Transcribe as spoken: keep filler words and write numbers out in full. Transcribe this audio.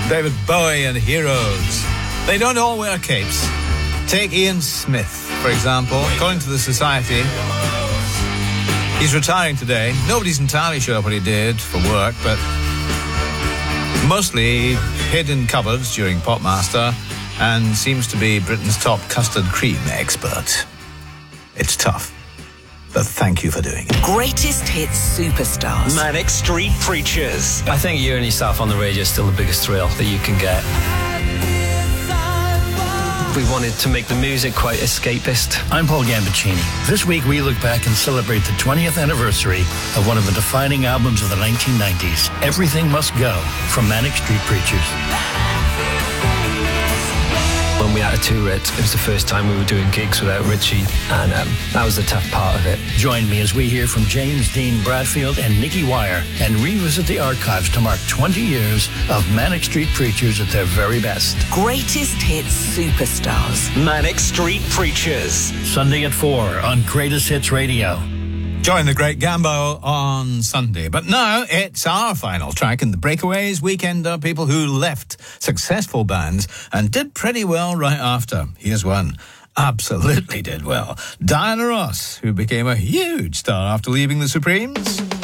David Bowie and Heroes. They don't all wear capes. Take Ian Smith, for example. According to the Society, he's retiring today. Nobody's entirely sure what he did for work, but mostly hid in cupboards during Popmaster and seems to be Britain's top custard cream expert. It's tough, but thank you for doing it. Greatest hits superstars. Manic Street Preachers. I think hearing yourself on the radio is still the biggest thrill that you can get. We wanted to make the music quite escapist. I'm Paul Gambaccini. This week we look back and celebrate the twentieth anniversary of one of the defining albums of the nineteen nineties, Everything Must Go, from Manic Street Preachers. When we had to tour it, it was the first time we were doing gigs without Richie, and um, that was the tough part of it. Join me as we hear from James Dean Bradfield and Nicky Wire and revisit the archives to mark twenty years of Manic Street Preachers at their very best. Greatest hits superstars. Manic Street Preachers. Sunday at four on Greatest Hits Radio. Join the Great Gambo on Sunday. But now it's our final track in the Breakaways Weekender, people who left successful bands and did pretty well right after. Here's one. Absolutely did well. Diana Ross, who became a huge star after leaving the Supremes.